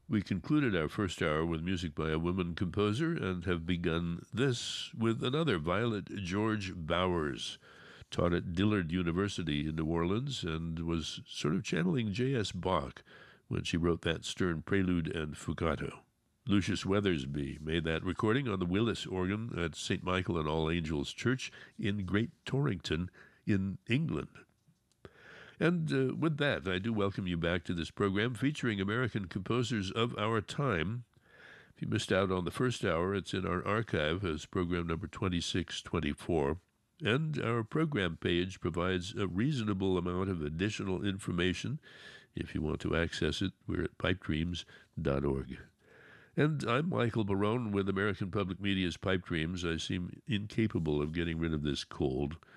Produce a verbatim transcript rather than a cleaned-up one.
We concluded our first hour with music by a woman composer and have begun this with another, Violet George Bowers. Taught at Dillard University in New Orleans and was sort of channeling J S. Bach when she wrote that Stern Prelude and Fugato. Lucius Weathersby made that recording on the Willis organ at Saint Michael and All Angels Church in Great Torrington in England. And uh, with that, I do welcome you back to this program featuring American composers of our time. If you missed out on the first hour, it's in our archive as program number twenty-six twenty-four. And our program page provides a reasonable amount of additional information. If you want to access it, we're at pipe dreams dot org. And I'm Michael Barone with American Public Media's Pipe Dreams. I seem incapable of getting rid of this cold.